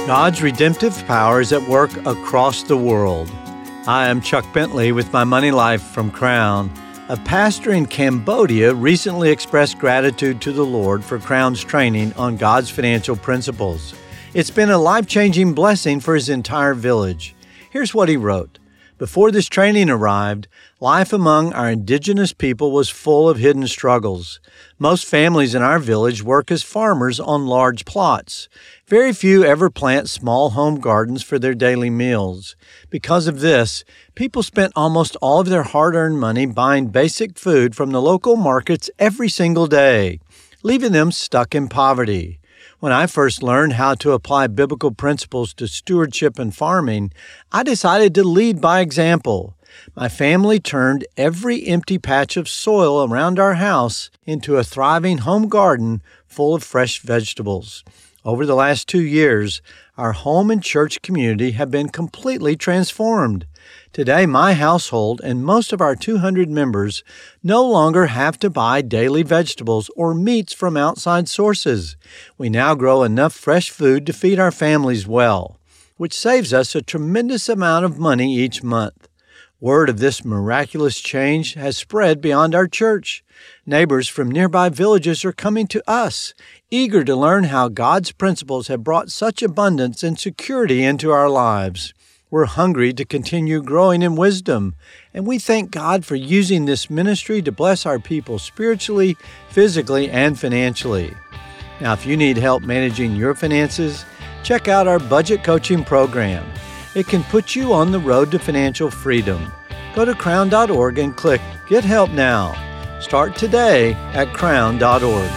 God's redemptive power is at work across the world. Hi, I'm Chuck Bentley with My Money Life from Crown. A pastor in Cambodia recently expressed gratitude to the Lord for Crown's training on God's financial principles. It's been a life-changing blessing for his entire village. Here's what he wrote. Before this training arrived, life among our indigenous people was full of hidden struggles. Most families in our village work as farmers on large plots. Very few ever plant small home gardens for their daily meals. Because of this, people spent almost all of their hard-earned money buying basic food from the local markets every single day, leaving them stuck in poverty. When I first learned how to apply biblical principles to stewardship and farming, I decided to lead by example. My family turned every empty patch of soil around our house into a thriving home garden full of fresh vegetables. Over the last 2 years, our home and church community have been completely transformed. Today, my household and most of our 200 members no longer have to buy daily vegetables or meats from outside sources. We now grow enough fresh food to feed our families well, which saves us a tremendous amount of money each month. Word of this miraculous change has spread beyond our church. Neighbors from nearby villages are coming to us, eager to learn how God's principles have brought such abundance and security into our lives. We're hungry to continue growing in wisdom, and we thank God for using this ministry to bless our people spiritually, physically, and financially. Now, if you need help managing your finances, check out our budget coaching program. It can put you on the road to financial freedom. Go to crown.org and click Get Help Now. Start today at crown.org.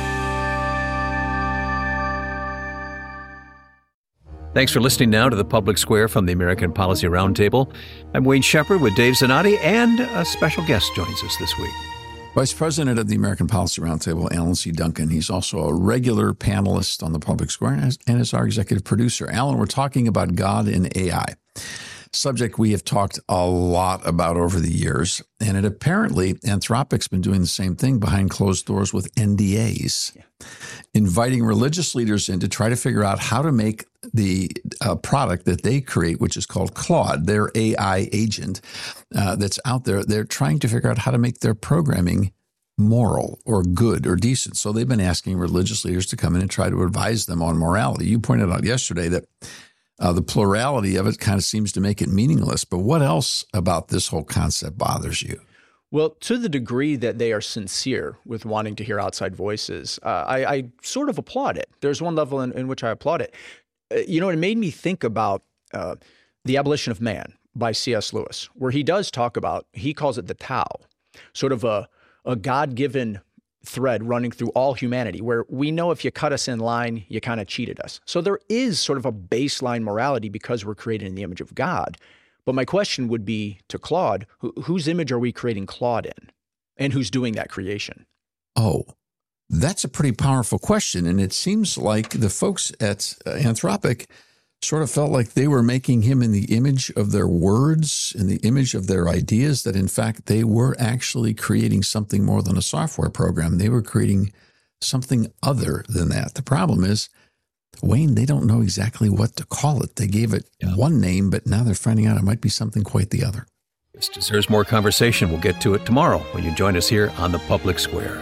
Thanks for listening now to The Public Square from the American Policy Roundtable. I'm Wayne Shepherd with Dave Zanotti, and a special guest joins us this week. Vice President of the American Policy Roundtable, Alan C. Duncan. He's also a regular panelist on The Public Square and is our executive producer. Alan, we're talking about God and AI, subject we have talked a lot about over the years. And it apparently, Anthropic's been doing the same thing behind closed doors with NDAs, inviting religious leaders in to try to figure out how to make the product that they create, which is called Claude, their AI agent that's out there. They're trying to figure out how to make their programming moral or good or decent. So they've been asking religious leaders to come in and try to advise them on morality. You pointed out yesterday that the plurality of it kind of seems to make it meaningless. But what else about this whole concept bothers you? Well, to the degree that they are sincere with wanting to hear outside voices, I sort of applaud it. There's one level in which I applaud it. It made me think about The Abolition of Man by C.S. Lewis, where he does talk about, he calls it the Tao, sort of a God-given thread running through all humanity, where we know if you cut us in line, you kind of cheated us. So there is sort of a baseline morality because we're created in the image of God. But my question would be to Claude, whose image are we creating Claude in? And who's doing that creation? Oh, that's a pretty powerful question. And it seems like the folks at Anthropic sort of felt like they were making him in the image of their words, in the image of their ideas, that in fact they were actually creating something more than a software program. They were creating something other than that. The problem is, Wayne, they don't know exactly what to call it. They gave it one name, but now they're finding out it might be something quite the other. This deserves more conversation. We'll get to it tomorrow when you join us here on The Public Square.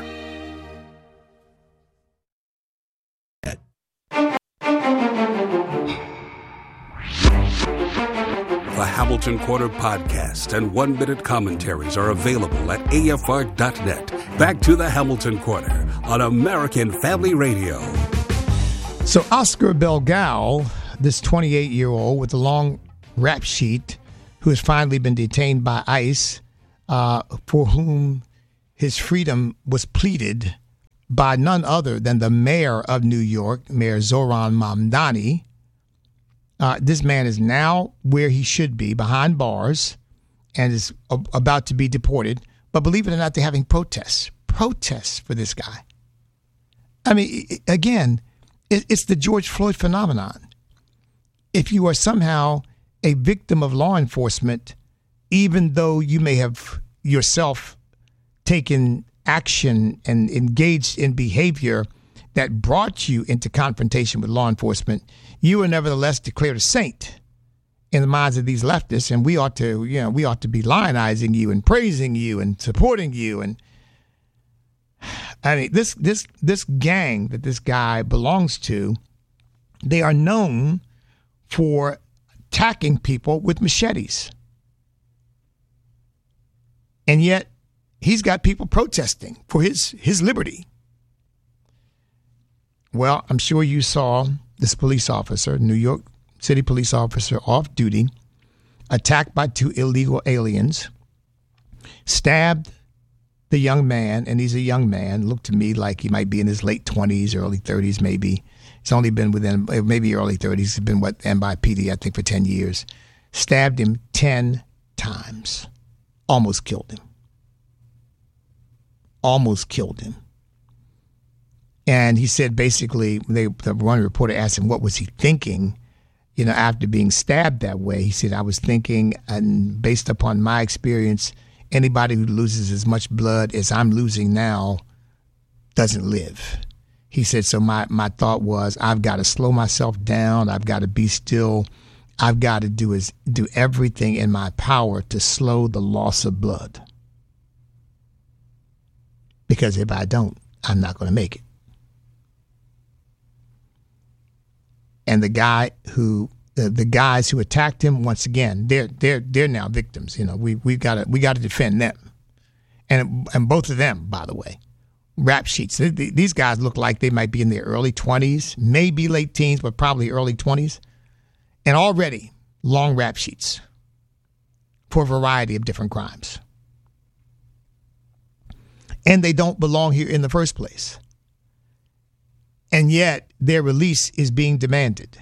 The Hamilton Quarter podcast and one-minute commentaries are available at afr.net. Back to the Hamilton Quarter on American Family Radio. So Oscar Belgal, this 28-year-old with a long rap sheet who has finally been detained by ICE, for whom his freedom was pleaded by none other than the mayor of New York, Mayor Zohran Mamdani. This man is now where he should be, behind bars, and is about to be deported. But believe it or not, they're having protests for this guy. I mean, again, it's the George Floyd phenomenon. If you are somehow a victim of law enforcement, even though you may have yourself taken action and engaged in behavior that brought you into confrontation with law enforcement, you were nevertheless declared a saint in the minds of these leftists, and we ought to be lionizing you and praising you and supporting you. And I mean, this gang that this guy belongs to, they are known for attacking people with machetes. And yet he's got people protesting for his liberty. Well, I'm sure you saw this police officer, New York City police officer off duty, attacked by 2 illegal aliens, stabbed the young man, and he's a young man, looked to me like he might be in his late 20s, early 30s maybe. He's only been within, maybe early 30s, he's been with NYPD, I think, for 10 years. Stabbed him 10 times. Almost killed him. Almost killed him. And he said basically, the one reporter asked him what was he thinking, after being stabbed that way. He said, I was thinking, and based upon my experience, anybody who loses as much blood as I'm losing now doesn't live. He said, so my thought was, I've got to slow myself down. I've got to be still. I've got to do everything in my power to slow the loss of blood. Because if I don't, I'm not going to make it. And the guys who attacked him, once again, they're now victims. We got to defend them, and both of them, by the way, rap sheets. These guys look like they might be in their early 20s, maybe late teens, but probably early 20s, and already long rap sheets for a variety of different crimes. And they don't belong here in the first place. And yet their release is being demanded.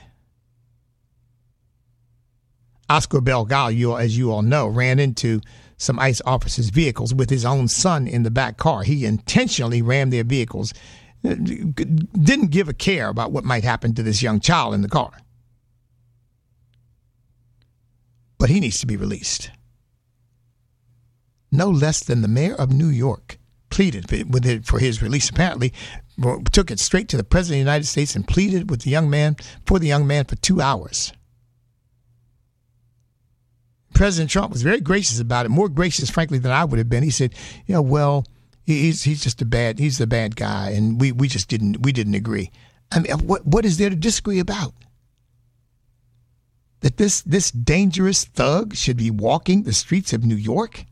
Oscar Belgal, as you all know, ran into some ICE officers' vehicles with his own son in the back car. He intentionally rammed their vehicles, didn't give a care about what might happen to this young child in the car. But he needs to be released. No less than the mayor of New York pleaded with it for his release. Apparently, took it straight to the president of the United States and pleaded with the young man for 2 hours. President Trump was very gracious about it, more gracious, frankly, than I would have been. He said, he's just he's the bad guy, and we didn't agree. I mean, what is there to disagree about? That this dangerous thug should be walking the streets of New York?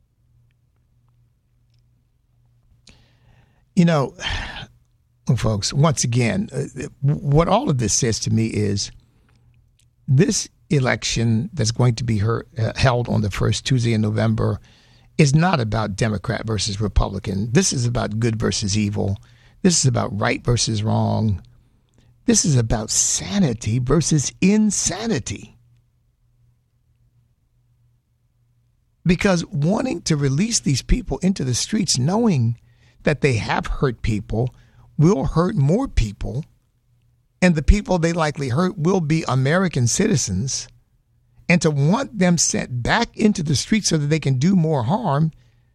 Folks, once again, what all of this says to me is this election that's going to be held on the first Tuesday in November is not about Democrat versus Republican. This is about good versus evil. This is about right versus wrong. This is about sanity versus insanity. Because wanting to release these people into the streets, knowing that they have hurt people, will hurt more people, and the people they likely hurt will be American citizens, and to want them sent back into the streets so that they can do more harm,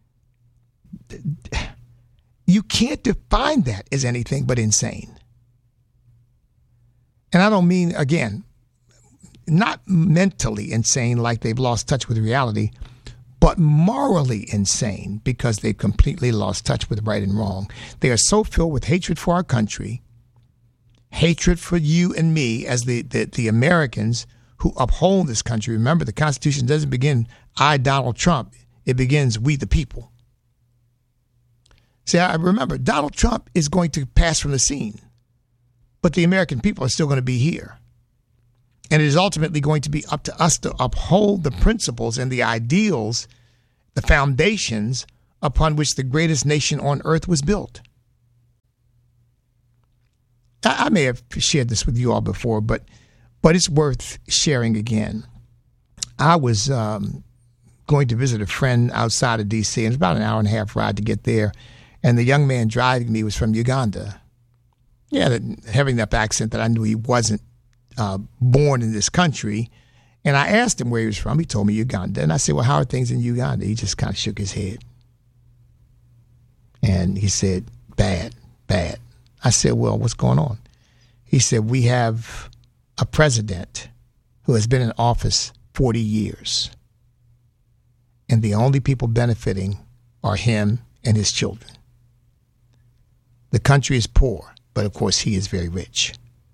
you can't define that as anything but insane. And I don't mean, again, not mentally insane like they've lost touch with reality, but morally insane because they've completely lost touch with right and wrong. They are so filled with hatred for our country, hatred for you and me as the Americans who uphold this country. Remember, the Constitution doesn't begin, I, Donald Trump. It begins, we the people. See, I remember, Donald Trump is going to pass from the scene, but the American people are still going to be here. And it is ultimately going to be up to us to uphold the principles and the ideals, the foundations upon which the greatest nation on earth was built. I may have shared this with you all before, but it's worth sharing again. I was going to visit a friend outside of D.C., and it was about an hour and a half ride to get there. And the young man driving me was from Uganda. Yeah, having that accent that I knew he wasn't born in this country. And I asked him where he was from. He told me Uganda. And I said, well, how are things in Uganda? He just kind of shook his head. And he said, bad, bad. I said, well, what's going on? He said, we have a president who has been in office 40 years. And the only people benefiting are him and his children. The country is poor, but of course he is very rich.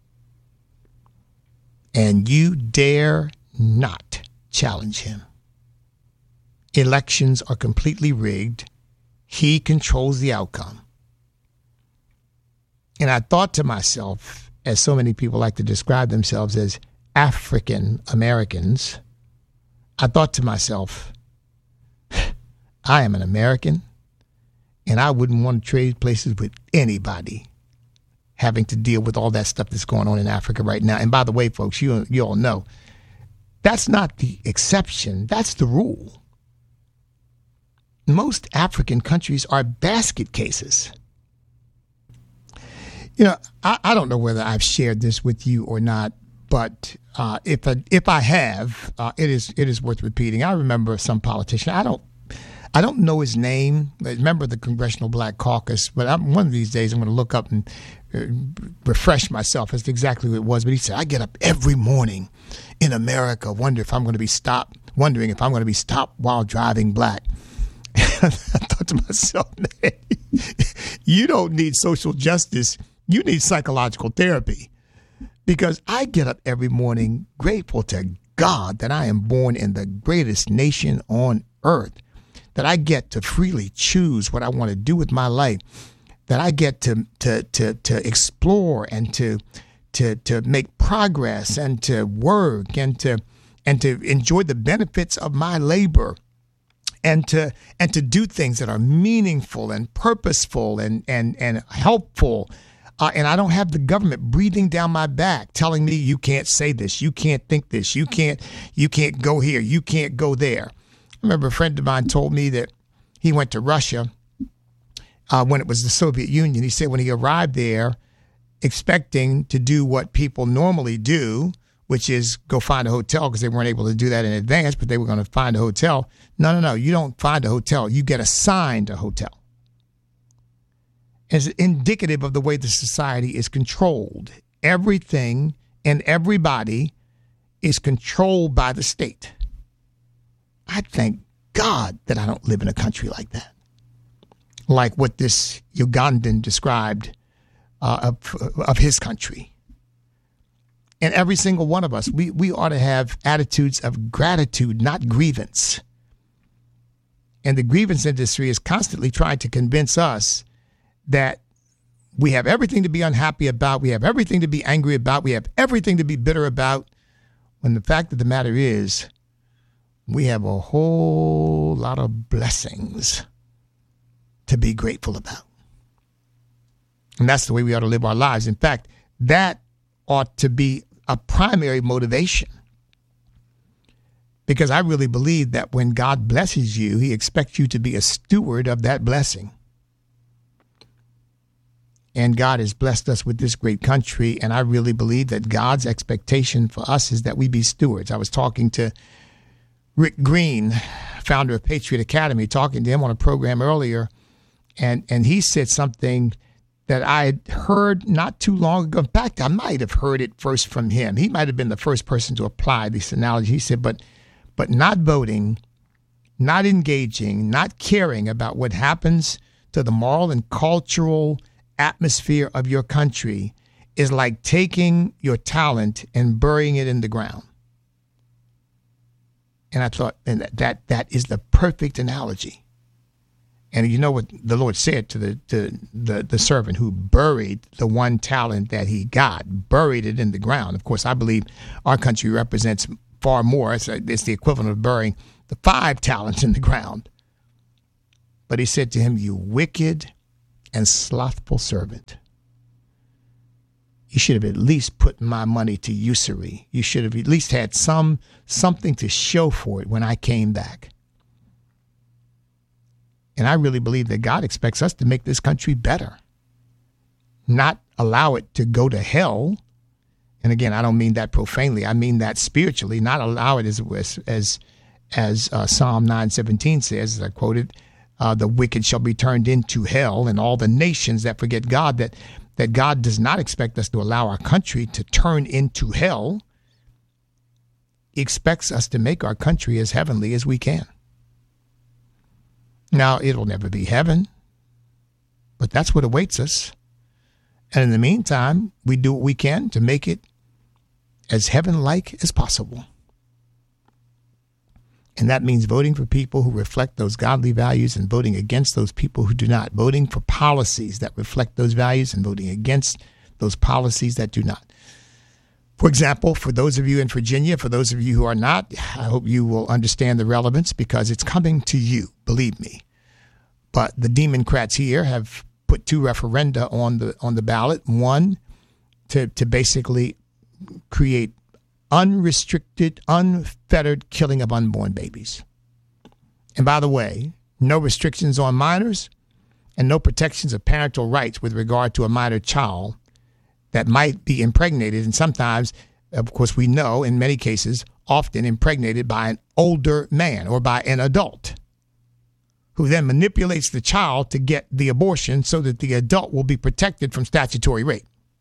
And you dare not challenge him. Elections are completely rigged. He controls the outcome. And I thought to myself, as so many people like to describe themselves as African Americans, I thought to myself, I am an American, and I wouldn't want to trade places with anybody having to deal with all that stuff that's going on in Africa right now. And by the way, folks, you all know, that's not the exception. That's the rule. Most African countries are basket cases. You know, I don't know whether I've shared this with you or not, but if I have, it is worth repeating. I remember some politician. I don't know his name. I remember the Congressional Black Caucus, but one of these days I'm going to look up and refresh myself as to exactly what it was. But he said, I get up every morning in America wondering if I'm going to be stopped while driving black. I thought to myself, man, you don't need social justice. You need psychological therapy. Because I get up every morning grateful to God that I am born in the greatest nation on earth, that I get to freely choose what I want to do with my life, that I get to explore and to make progress and to work and to enjoy the benefits of my labor. And to do things that are meaningful and purposeful and helpful. And I don't have the government breathing down my back telling me you can't say this, you can't think this, you can't go here, you can't go there. I remember a friend of mine told me that he went to Russia when it was the Soviet Union. He said when he arrived there, expecting to do what people normally do, which is go find a hotel, because they weren't able to do that in advance, but they were going to find a hotel. No, you don't find a hotel. You get assigned a hotel. It's indicative of the way the society is controlled. Everything and everybody is controlled by the state. I thank God that I don't live in a country like that. Like what this Ugandan described of his country. And every single one of us, we ought to have attitudes of gratitude, not grievance. And the grievance industry is constantly trying to convince us that we have everything to be unhappy about, we have everything to be angry about, we have everything to be bitter about, when the fact of the matter is, we have a whole lot of blessings to be grateful about. And that's the way we ought to live our lives. In fact, that ought to be a primary motivation. Because I really believe that when God blesses you, he expects you to be a steward of that blessing. And God has blessed us with this great country. And I really believe that God's expectation for us is that we be stewards. I was talking to Rick Green, founder of Patriot Academy, talking to him on a program earlier. And he said something that I had heard not too long ago. In fact, I might have heard it first from him. He might have been the first person to apply this analogy. He said, but not voting, not engaging, not caring about what happens to the moral and cultural atmosphere of your country is like taking your talent and burying it in the ground. And I thought, and that is the perfect analogy. And you know what the Lord said to the servant who buried the one talent that he got, buried it in the ground. Of course, I believe our country represents far more. It's the equivalent of burying the 5 talents in the ground. But he said to him, you wicked and slothful servant. You should have at least put my money to usury. You should have at least had something to show for it when I came back. And I really believe that God expects us to make this country better, not allow it to go to hell. And again, I don't mean that profanely. I mean that spiritually, not allow it as Psalm 9:17 says, as I quoted, the wicked shall be turned into hell, and all the nations that forget God, that God does not expect us to allow our country to turn into hell. He expects us to make our country as heavenly as we can. Now, it'll never be heaven, but that's what awaits us. And in the meantime, we do what we can to make it as heaven-like as possible. And that means voting for people who reflect those godly values and voting against those people who do not. Voting for policies that reflect those values and voting against those policies that do not. For example, for those of you in Virginia, for those of you who are not, I hope you will understand the relevance because it's coming to you, believe me. But the Democrats here have put 2 referenda on the ballot. One, to basically create unrestricted, unfettered killing of unborn babies. And by the way, no restrictions on minors and no protections of parental rights with regard to a minor child that might be impregnated. And sometimes, of course, we know in many cases, often impregnated by an older man or by an adult who then manipulates the child to get the abortion so that the adult will be protected from statutory rape.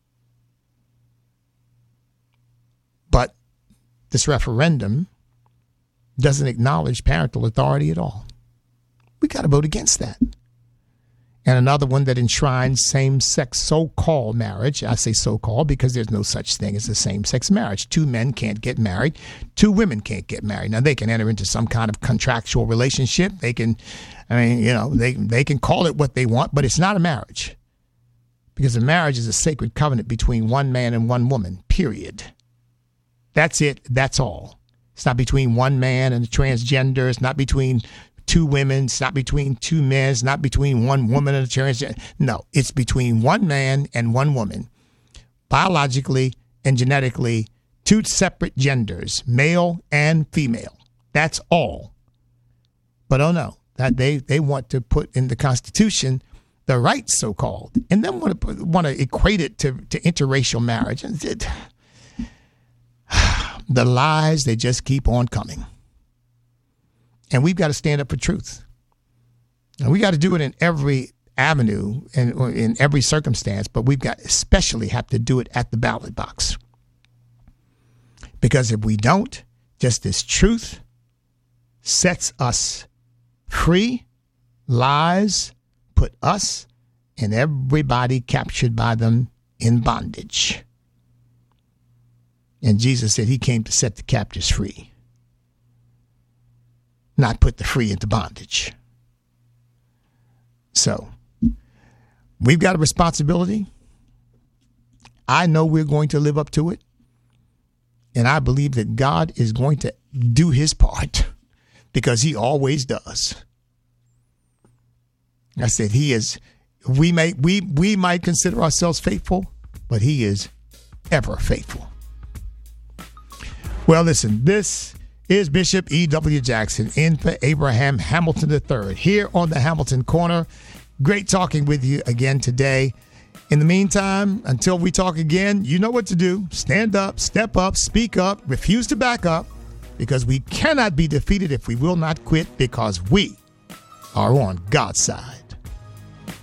But this referendum doesn't acknowledge parental authority at all. We got to vote against that. And another one that enshrines same-sex so-called marriage. I say so-called because there's no such thing as a same-sex marriage. 2 men can't get married. 2 women can't get married. Now, they can enter into some kind of contractual relationship. They can, they can call it what they want, but it's not a marriage. Because a marriage is a sacred covenant between one man and one woman, period. That's it. That's all. It's not between one man and a transgender. It's not between 2 women. It's not between 2 men. It's not between one woman and a transgender. No, it's between one man and one woman. Biologically and genetically, 2 separate genders, male and female. That's all. But oh no, that they want to put in the Constitution the rights, so-called, and then want to equate it to interracial marriage. The lies, they just keep on coming. And we've got to stand up for truth. And we got to do it in every avenue and in every circumstance, but we've got especially have to do it at the ballot box. Because if we don't, just this truth sets us free, lies put us and everybody captured by them in bondage. And Jesus said he came to set the captives free, not put the free into bondage. So we've got a responsibility. I know we're going to live up to it. And I believe that God is going to do his part because he always does. I said he is, we might consider ourselves faithful, but he is ever faithful. Well, listen, this is Bishop E.W. Jackson in for Abraham Hamilton III here on the Hamilton Corner. Great talking with you again today. In the meantime, until we talk again, you know what to do. Stand up, step up, speak up, refuse to back up, because we cannot be defeated if we will not quit, because we are on God's side.